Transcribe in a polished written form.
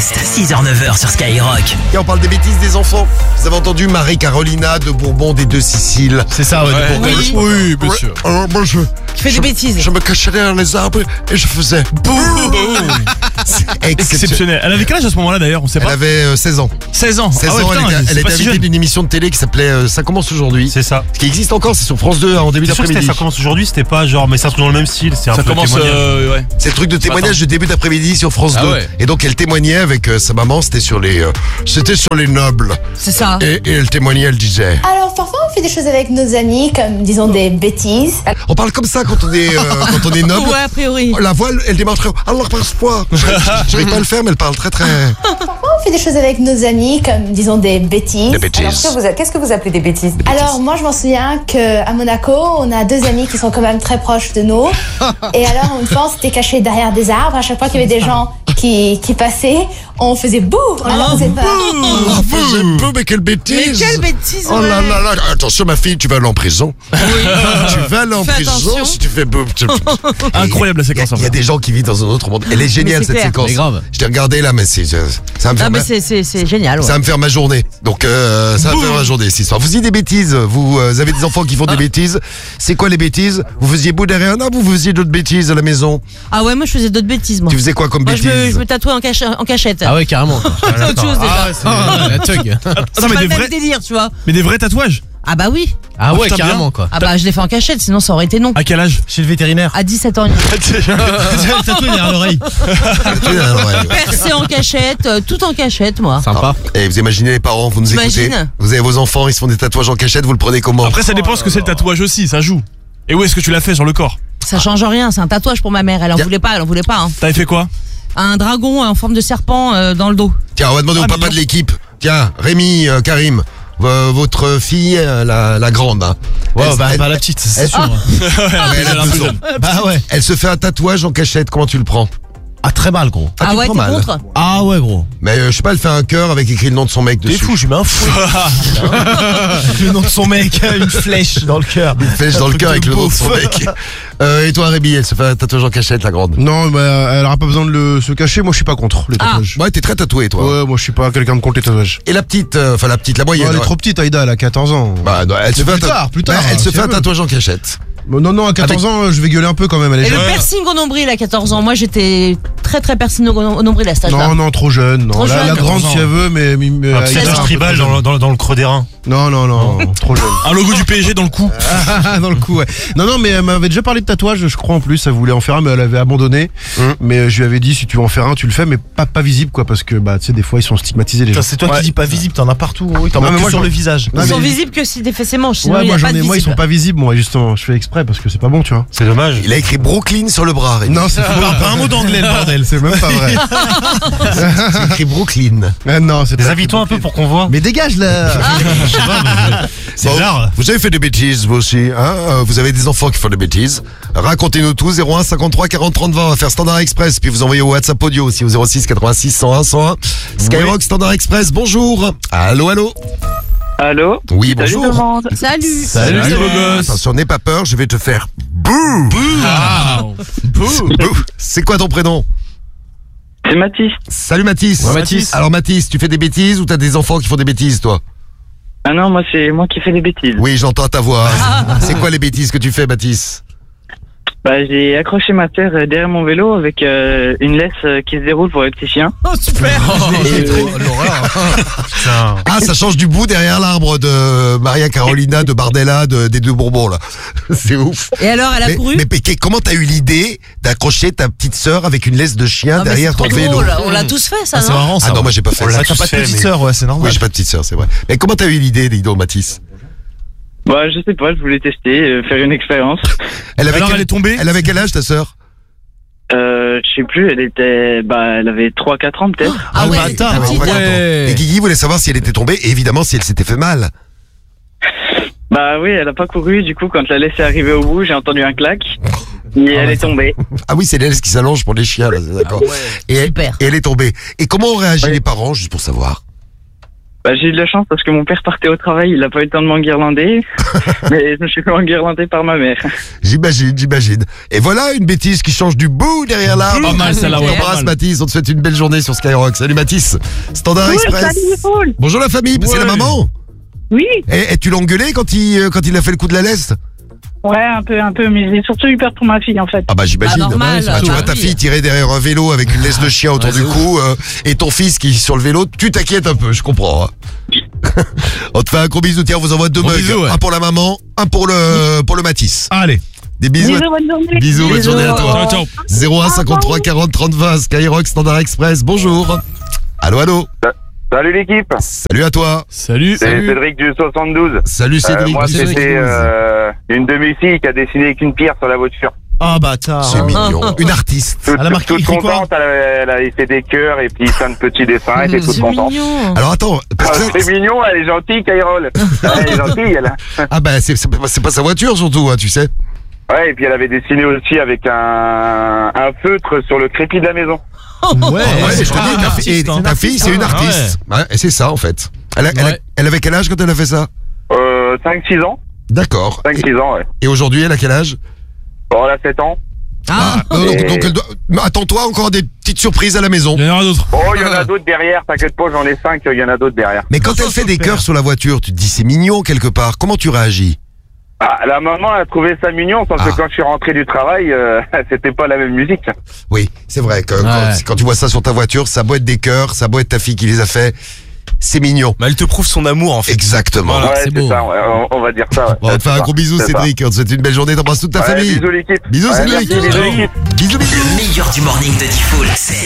Best, 6h-9h sur Skyrock. Et on parle des bêtises des enfants. Vous avez entendu Marie-Carolina de Bourbon des Deux Siciles. C'est ça, ouais, de Bourbon. Oui. bien sûr. Alors moi Qui fait des bêtises. je me cachais derrière les arbres et je faisais boum. C'est Exceptionnel. Elle avait quel âge à ce moment-là d'ailleurs? On sait Elle pas. avait 16 ans. 16 ans. 16 Ah ouais, ans, putain, elle c'est était pas si invitée jeune. d'une émission de télé qui s'appelait Ça commence aujourd'hui. C'est ça. Ce qui existe encore, c'est sur France 2 en début C'est sûr que d'après-midi. ça commence aujourd'hui, c'était pas genre, mais ça se trouve dans le même style. C'est un Ça peu commence, témoignage. ouais. C'est le truc de témoignage de début d'après-midi sur France 2. ouais. Et donc elle témoignait avec sa maman, c'était sur les nobles. C'est ça. Et elle témoignait, elle disait. Alors parfois on fait des choses avec nos amis, comme disons des bêtises. On parle comme ça quand on est noble. Ouais, a priori. La voix, elle démarre très haut. Alors parfois, j'arrive pas à le faire, mais elle parle très. Parfois on fait des choses avec nos amis, comme disons des bêtises. Des bêtises. Qu'est-ce que vous appelez des bêtises? Alors moi je m'en souviens qu'à Monaco, on a deux amis qui sont quand même très proches de nous. Et alors une fois on s'était caché derrière des arbres. À chaque fois qu'il y avait des gens qui passaient, on faisait bouh. On leur faisait peur. Oh, faisait peu, mais quelle bêtise. Mais quelle bêtise, Oh là ouais. là là. Attention ma fille, tu vas aller en prison. Tu vas aller en Fais prison attention. si tu fais boum. Incroyable la séquence. Il y a des gens qui vivent dans un autre monde. Elle est géniale Mais c'est cette clair. séquence. Mais grave. Je l'ai regardé là, mais ça va me faire Ah, mais mal. c'est génial, ouais. Ça va me faire ma journée. Donc ça va me faire ma journée cette histoire. Vous dites des bêtises. Vous avez des enfants qui font des bêtises. C'est quoi les bêtises? Vous faisiez bout derrière un arbre ou vous faisiez d'autres bêtises à la maison? Ah ouais, moi je faisais d'autres bêtises, moi. Tu faisais quoi comme Moi bêtises? je me tatouais en cachette. Ah ouais, carrément. C'est autre chose déjà. La thug. C'est Attends, pas mais le des même vrais, délire, tu vois. mais des vrais tatouages? Ah bah oui. Ah ouais, putain, carrément quoi. Ah bah je l'ai fait en cachette, sinon ça aurait été non. À quel âge? Chez le vétérinaire. À 17 ans. Tatoué derrière l'oreille. Percé en cachette, tout en cachette, moi. Sympa. Et vous imaginez les parents, vous nous écoutez. T'imagines? Vous avez vos enfants, ils se font des tatouages en cachette, vous le prenez comment? Après, ça dépend ce que c'est le tatouage aussi, ça joue. Et où est-ce que tu l'as fait sur le corps? Ça change rien, c'est un tatouage pour ma mère. Elle en voulait pas, hein. T'avais fait quoi? Un dragon en forme de serpent dans le dos. Tiens, on va demander au papa mignon. de l'équipe. Tiens, Rémi, Karim, votre fille, la grande. Hein. Ouais, Elle- bah la petite, c'est sûr. elle a Elle est un peu 2 ans. jeune. Bah ouais. Elle se fait un tatouage en cachette, comment tu le prends? Ah, très mal, gros. Ah tu ouais, prends t'es mal. contre? Ah ouais, gros. Mais je sais pas, elle fait un cœur avec écrit le nom de son mec dessus. T'es fou, je mets un fou. Le nom de son mec, une flèche dans le cœur. Une flèche dans le truc cœur de avec le nom de beauf. son mec. Et toi, Rémi, elle se fait un tatouage en cachette, la grande? Non, mais elle aura pas besoin de se cacher. Moi, je suis pas contre les tatouages. Ouais, t'es très tatoué, toi. Ouais, moi, je suis pas quelqu'un de contre les tatouages. Et la petite, la moyenne. elle est ouais. trop petite, Aïda, elle a 14 ans. Bah, non, elle se fait plus tard, elle se si fait un elle veut. tatouage en cachette. Non, à 14 ans, je vais gueuler un peu quand même. Elle est Et le jeune. piercing au nombril à 14 ans. Moi j'étais très piercing au nombril à cet âge-là. Non, trop jeune. Non. Trop La jeune. grande, si elle veut, mais Un petit Aïda, tatouage un peu tribal trop jeune. dans le creux des reins. Non, trop jeune. Un logo du PSG dans le cou. Dans le coup, ouais. Non, mais elle m'avait déjà parlé de tatouage, je crois en plus. Elle voulait en faire un, mais elle avait abandonné. Mais je lui avais dit, si tu veux en faire un, tu le fais, mais pas visible, quoi, parce que bah, tu sais, des fois, ils sont stigmatisés les gens. C'est toi qui dis pas visible, t'en as partout. Oui, t'en Non, as mais que moi, sur j'en- le visage. Non, Ils sont mais- visibles que si t'es fait ses manches. Sinon Ouais, il y a pas de moi, ils visible. sont pas visibles, moi, justement. Je fais exprès parce que c'est pas bon, tu vois. C'est dommage. Il a écrit Brooklyn sur le bras, Rémi. Non, c'est faux. Pas un mot d'anglais, le bordel. C'est même pas vrai. C'est écrit Brooklyn. Non, c'est pas. Déshabille-toi un peu pour qu'on voit. Mais dégage là. Je sais pas, mais c'est Bon, bizarre. vous avez fait des bêtises, vous aussi, hein? Vous avez des enfants qui font des bêtises. Racontez-nous tout, 01 53 40 30 20. On va faire Standard Express, puis vous envoyez au WhatsApp audio aussi au 06 86 101 101. Skyrock Standard Express, bonjour. Allô? Allô? Oui, Salut tout le bonjour. monde. Salut. Salut, beau gosse. Attention, n'aie pas peur, je vais te faire bouh. Bouh. C'est quoi ton prénom? C'est Mathis. Salut Mathis. Ouais, Mathis. Alors Mathis, tu fais des bêtises ou t'as des enfants qui font des bêtises, toi? Ah non, moi c'est moi qui fais des bêtises. Oui, j'entends ta voix. C'est quoi les bêtises que tu fais, Mathis? Bah j'ai accroché ma sœur derrière mon vélo avec une laisse qui se déroule pour les petits chiens. Oh super. Putain. Ah, ça change du bout derrière l'arbre de Maria Carolina, de Bardella, des deux Bourbons, là. C'est ouf. Et alors elle a couru. Mais comment t'as eu l'idée d'accrocher ta petite sœur avec une laisse de chien Non, mais derrière c'est ton trop vélo? drôle. On l'a tous fait ça, C'est non? marrant ça. Ah non, moi j'ai pas fait On ça. l'a T'as pas de tous fait, petite mais- sœur, ouais, c'est Oui, normal. j'ai pas de petite sœur, c'est vrai. Mais comment t'as eu l'idée, dis donc, Mathis? Bah je sais pas, je voulais tester, faire une expérience. Alors elle est tombée. Elle avait quel âge, ta sœur? Je sais plus, elle avait 3-4 ans peut-être. Ah ouais, bâtard. petite. Ouais. Ouais. Et Guigui voulait savoir si elle était tombée, et évidemment si elle s'était fait mal. Bah oui, elle a pas couru, du coup quand la laisse est arrivée au bout, j'ai entendu un clac. Et elle est tombée. Ah oui, c'est la laisse qui s'allonge pour les chiens, là, c'est d'accord. Et Super. elle est tombée. Et comment ont réagi les parents, juste pour savoir? Bah, j'ai eu de la chance parce que mon père partait au travail, il a pas eu le temps de m'enguirlander. Mais je me suis fait enguirlander par ma mère. J'imagine. Et voilà une bêtise qui change du bout derrière l'arbre. Pas mal, celle-là, On ouais. t'embrasse, Mathis. On te souhaite une belle journée sur Skyrock. Salut, Mathis. Standard Express. Bonjour la famille. C'est la maman. Oui. Et tu l'as engueulé quand il a fait le coup de la laisse? Ouais, un peu, mais j'ai surtout eu peur pour ma fille, en fait. Ah bah j'imagine. Bah, normal. Tu vois ta fille tirer derrière un vélo avec une laisse de chien autour du cou et ton fils qui est sur le vélo, tu t'inquiètes un peu, je comprends. Hein. On te fait un gros bisou, tiens, on vous envoie 2 mugs. bisous, ouais. Un pour la maman, un pour le Mathis. Allez. Des bisous. bonne journée. Bisous, bonne journée à toi. Ciao, ciao. 01 53 40 30 20, Skyrock Standard Express, bonjour. Allô. Salut l'équipe, Salut à toi. Salut. c'est Cédric du 72. Salut Cédric. Moi Cédric. c'était une de mes filles qui a dessiné avec une pierre sur la voiture. Ah, bâtard. C'est mignon. Une artiste. Toute, Elle a marqué toute écrit quoi? contente, elle a fait des cœurs et puis plein de petits dessins, elle était toute C'est contente. mignon. Alors attends, parce que C'est mignon, elle est gentille, Kyrol. Elle est gentille, elle. ah bah c'est pas sa voiture surtout, hein, tu sais. Ouais, et puis elle avait dessiné aussi avec un feutre sur le crépi de la maison. Ouais, je te dis, artiste, hein. ta fille, c'est une artiste. Ouais, et c'est ça, en fait. Elle avait quel âge quand elle a fait ça? 5-6 ans. D'accord. 5-6 ans, ouais. Et aujourd'hui, elle a quel âge? Bon, elle a 7 ans. Donc elle doit... Attends-toi encore des petites surprises à la maison. Il y en aura d'autres. Oh, il y en a d'autres derrière, t'inquiète pas, j'en ai 5, il y en a d'autres derrière. Mais quand elle fait des cœurs sur la voiture, tu te dis c'est mignon quelque part. Comment tu réagis? Ah, la maman a trouvé ça mignon, sauf que quand je suis rentré du travail, c'était pas la même musique. Oui, c'est vrai que quand tu vois ça sur ta voiture, ça doit être des cœurs, ça doit être ta fille qui les a fait. C'est mignon. Mais elle te prouve son amour en fait. Exactement. Voilà. Ouais, c'est c'est beau. ça, ouais, on va dire ça. Ouais. Bon, on te fait un gros bisou, C'est ça. Cédric. On te souhaite une belle journée. T'embrasses toute ta Ouais, famille. bisous l'équipe. Bisous, Ouais, Cédric. merci, bisous l'équipe. Bisous. Le meilleur du morning de Diffoul, c'est